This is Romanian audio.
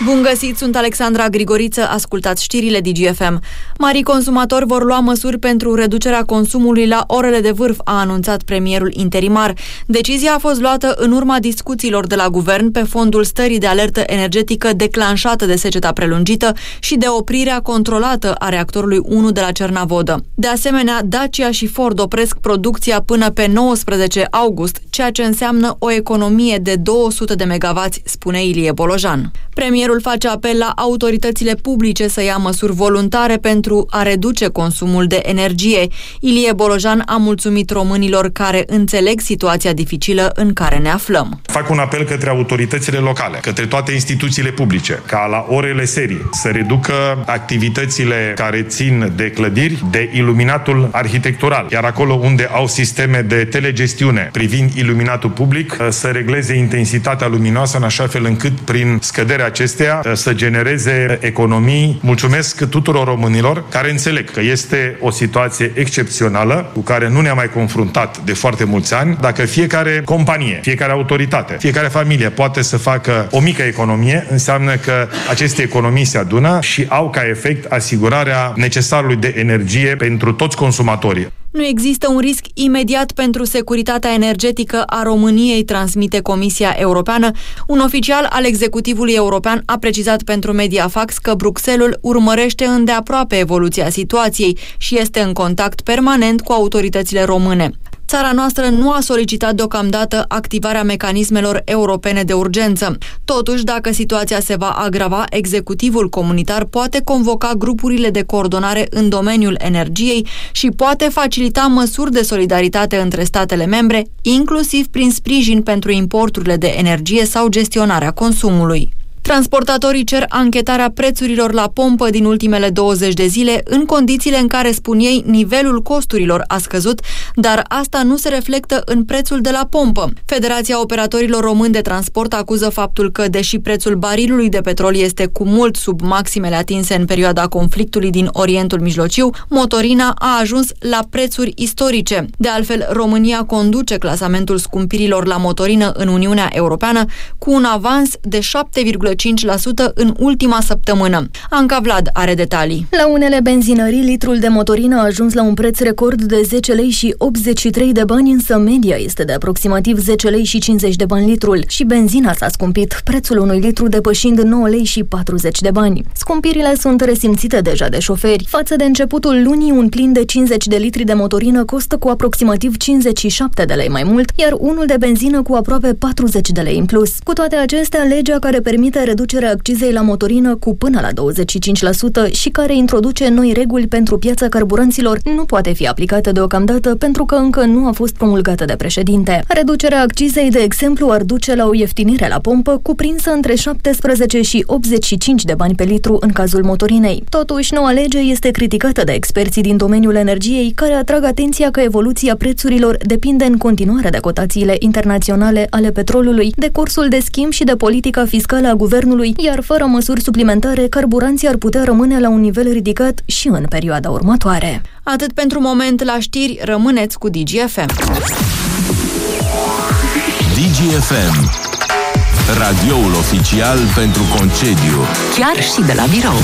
Bun găsit, sunt Alexandra Grigoriță, ascultați știrile DGFM. Marii consumatori vor lua măsuri pentru reducerea consumului la orele de vârf, a anunțat premierul interimar. Decizia a fost luată în urma discuțiilor de la guvern pe fondul stării de alertă energetică declanșată de seceta prelungită și de oprirea controlată a reactorului 1 de la Cernavodă. De asemenea, Dacia și Ford opresc producția până pe 19 august, ceea ce înseamnă o economie de 200 de megawatts, spune Ilie Bolojan. Premierul face apel la autoritățile publice să ia măsuri voluntare pentru a reduce consumul de energie. Ilie Bolojan a mulțumit românilor care înțeleg situația dificilă în care ne aflăm. Fac un apel către autoritățile locale, către toate instituțiile publice, ca la orele serii să reducă activitățile care țin de clădiri, de iluminatul arhitectural, iar acolo unde au sisteme de telegestiune privind iluminatul public, să regleze intensitatea luminoasă în așa fel încât prin scăderea acesteia să genereze economii. Mulțumesc tuturor românilor care înțeleg că este o situație excepțională cu care nu ne-am mai confruntat de foarte mulți ani. Dacă fiecare companie, fiecare autoritate, fiecare familie poate să facă o mică economie, înseamnă că aceste economii se adună și au ca efect asigurarea necesarului de energie pentru toți consumatorii. Nu există un risc imediat pentru securitatea energetică a României, transmite Comisia Europeană. Un oficial al executivului european a precizat pentru Mediafax că Bruxelles urmărește îndeaproape evoluția situației și este în contact permanent cu autoritățile române. Țara noastră nu a solicitat deocamdată activarea mecanismelor europene de urgență. Totuși, dacă situația se va agrava, executivul comunitar poate convoca grupurile de coordonare în domeniul energiei și poate facilita măsuri de solidaritate între statele membre, inclusiv prin sprijin pentru importurile de energie sau gestionarea consumului. Transportatorii cer anchetarea prețurilor la pompă din ultimele 20 de zile, în condițiile în care, spun ei, nivelul costurilor a scăzut, dar asta nu se reflectă în prețul de la pompă. Federația Operatorilor Români de Transport acuză faptul că, deși prețul barilului de petrol este cu mult sub maximele atinse în perioada conflictului din Orientul Mijlociu, motorina a ajuns la prețuri istorice. De altfel, România conduce clasamentul scumpirilor la motorină în Uniunea Europeană cu un avans de 7,5% în ultima săptămână. Anca Vlad are detalii. La unele benzinării, litrul de motorină a ajuns la un preț record de 10 lei și 83 de bani, însă media este de aproximativ 10 lei și 50 de bani litrul. Și benzina s-a scumpit, prețul unui litru depășind 9 lei și 40 de bani. Scumpirile sunt resimțite deja de șoferi. Față de începutul lunii, un plin de 50 de litri de motorină costă cu aproximativ 57 de lei mai mult, iar unul de benzină cu aproape 40 de lei în plus. Cu toate acestea, legea care permite reducerea accizei la motorină cu până la 25% și care introduce noi reguli pentru piața carburanților nu poate fi aplicată deocamdată pentru că încă nu a fost promulgată de președinte. Reducerea accizei, de exemplu, ar duce la o ieftinire la pompă cuprinsă între 17 și 85 de bani pe litru în cazul motorinei. Totuși, noua lege este criticată de experții din domeniul energiei, care atrag atenția că evoluția prețurilor depinde în continuare de cotațiile internaționale ale petrolului, de cursul de schimb și de politica fiscală a guvernului, iar fără măsuri suplimentare, carburanții ar putea rămâne la un nivel ridicat și în perioada următoare. Atât pentru moment. La știri, rămâneți cu DGFM. DGFM, radioul oficial pentru concediu, chiar și de la birou.